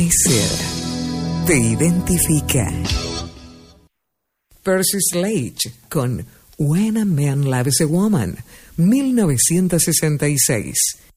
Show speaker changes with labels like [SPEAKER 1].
[SPEAKER 1] Amanecer te identifica. Percy Sledge con When a Man Loves a Woman, 1966.